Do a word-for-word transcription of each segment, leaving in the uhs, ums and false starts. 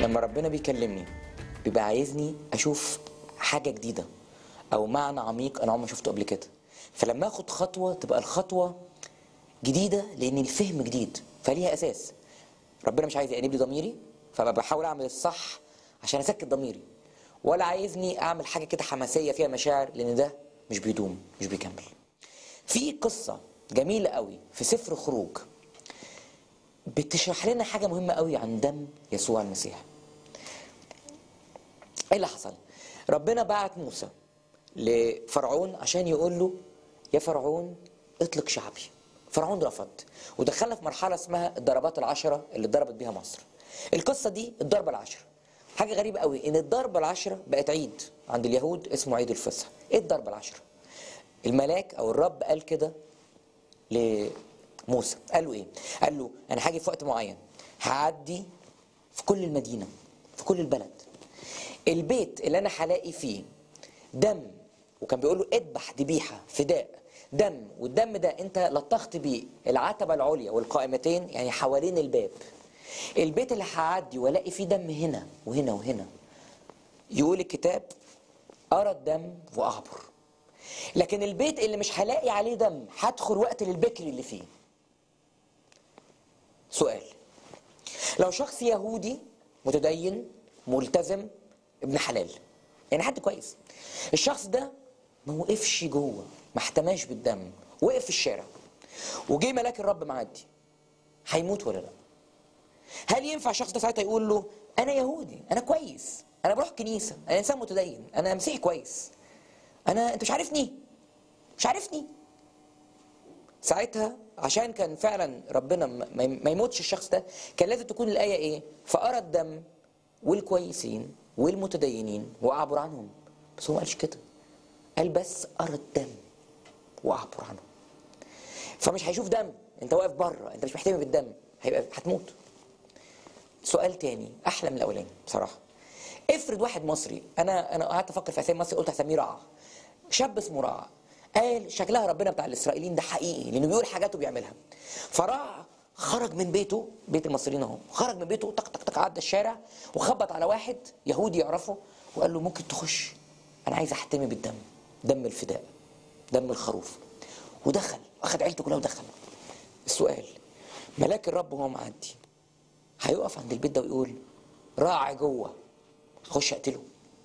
لما ربنا بيكلمني بيبقى عايزني اشوف حاجه جديده او معنى عميق انا عمري ما شفته قبل كده. فلما اخد خطوه تبقى الخطوه جديده لان الفهم جديد فليها اساس. ربنا مش عايز يأنب لي ضميري فبحاول اعمل الصح عشان اسكت ضميري، ولا عايزني اعمل حاجه كده حماسيه فيها مشاعر لان ده مش بيدوم مش بيكمل. في قصه جميله قوي في سفر خروج بتشرح لنا حاجه مهمه قوي عن دم يسوع المسيح. ايه اللي حصل؟ ربنا بعت موسى لفرعون عشان يقول له يا فرعون اطلق شعبي. فرعون رفض ودخلنا في مرحله اسمها الضربات العشره اللي اتضربت بيها مصر. القصه دي الضربه العشره حاجه غريبه قوي ان الضربه العشره بقت عيد عند اليهود اسمه عيد الفصح. ايه الضربه العشره؟ الملاك او الرب قال كده لموسى، قال له ايه؟ قال له انا هاجي في وقت معين هعدي في كل المدينه في كل البلد، البيت اللي انا هلاقي فيه دم، وكان بيقول له اذبح ذبيحه فداء دم، والدم ده انت لطخت بيه العتبه العليا والقائمتين يعني حوالين الباب، البيت اللي هعدي والاقي فيه دم هنا وهنا وهنا، يقول الكتاب ارى الدم واعبر. لكن البيت اللي مش هلاقي عليه دم هدخل وقت للبكر اللي فيه. سؤال، لو شخص يهودي متدين ملتزم ابن حلال يعني حد كويس، الشخص ده ما وقفش جوه ما احتماش بالدم، وقف في الشارع وجي ملاك الرب معدي، هيموت ولا لا؟ هل ينفع الشخص ده ساعتها يقول له انا يهودي انا كويس انا بروح كنيسه انا انسان متدين انا مسيحي كويس انا انت مش عارفني مش عارفني؟ ساعتها عشان كان فعلا ربنا ما يموتش الشخص ده كان لازم تكون الايه ايه؟ فارى الدم والكويسين والمتدينين واعبر عنهم. بس هو ما قالش كده، قال بس ارى الدم واعبر عنهم. فمش هيشوف دم، انت واقف بره انت مش محتمي بالدم هيبقى هتموت. سؤال تاني احلى من الاولاني بصراحه. افرض واحد مصري، انا انا قعدت افكر في اسامي مصري قلت هسميه رعى، شاب اسمه رعى، قال شكلها ربنا بتاع الاسرائيليين ده حقيقي لانه بيقول حاجات وبيعملها. فرعى خرج من بيته، بيت المصريين اهو، خرج من بيته طق طق طق عدى الشارع وخبط على واحد يهودي يعرفه وقال له ممكن تخش انا عايز احتمي بالدم، دم الفداء دم الخروف. ودخل اخد عيلته كلها ودخل. السؤال، ملاك الرب وهو معدي هيقف عند البيت ده ويقول راعي جوه اخش اقتله؟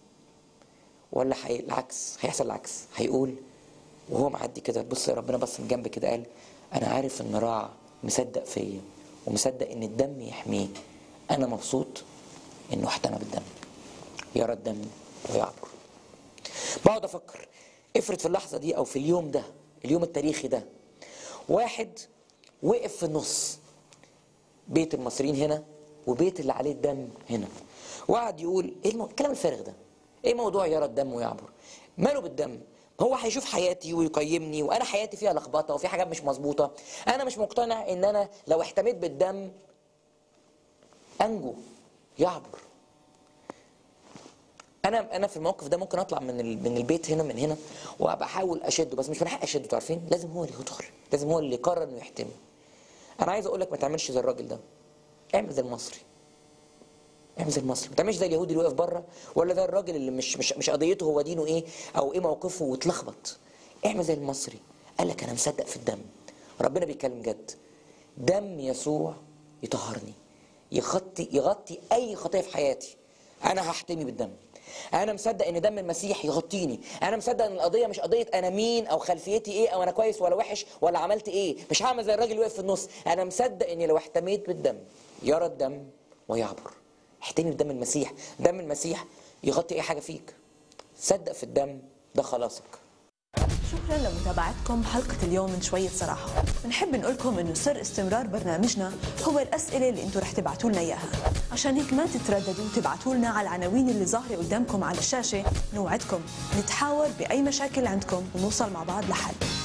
ولا حي... العكس هيحصل العكس، هيقول وهو معدي كده بص يا ربنا بص من جنب كده قال انا عارف ان راعي مصدق فيا ومصدق ان الدم يحميه، انا مبسوط انه احتمى بالدم، يرى الدم ويعبر. بقعد افكر افرض في اللحظه دي او في اليوم ده اليوم التاريخي ده واحد وقف في النص، بيت المصريين هنا وبيت اللي عليه الدم هنا، وقعد يقول ايه المو... الكلام الفارغ ده؟ ايه موضوع يرى الدم ويعبر؟ ماله بالدم؟ هو هيشوف حياتي ويقيمني وانا حياتي فيها لخبطه وفي حاجات مش مظبوطه، انا مش مقتنع ان انا لو احتميت بالدم انجو يعبر. انا انا في الموقف ده ممكن اطلع من من البيت هنا من هنا وابقى احاول اشده، بس مش من حقي اشده، عارفين؟ لازم هو اللي يدخل، لازم هو اللي يقرر انه يحتمي. انا عايز اقول لك ما تعملش زي الراجل ده، اعمل زي المصري. اعمل زي المصري، ما تعملش زي اليهودي اللي واقف بره ولا زي الراجل اللي مش مش مش قضيته هو دينه ايه او ايه موقفه واتلخبط. اعمل زي المصري، قال لك انا مصدق في الدم. ربنا بيتكلم جد. دم يسوع يطهرني، يغطي يغطي اي خطيه في حياتي. انا هحتمي بالدم. انا مصدق ان دم المسيح يغطيني، انا مصدق ان القضيه مش قضيه انا مين او خلفيتي ايه او انا كويس ولا وحش ولا عملت ايه، مش هعمل زي الراجل اللي واقف في النص. انا مصدق اني لو احتميت بالدم يرى الدم ويعبر. احتمي بدم المسيح، دم المسيح يغطي اي حاجه فيك. صدق في الدم ده خلاصك. شكرا لمتابعتكم حلقة اليوم من شوية صراحة. بنحب نقول لكم انه سر استمرار برنامجنا هو الأسئلة اللي انتم رح تبعتوا لنا اياها، عشان هيك ما تترددوا تبعتوا لنا على العناوين اللي ظاهرة قدامكم على الشاشة. نوعدكم نتحاور بأي مشاكل عندكم ونوصل مع بعض لحل.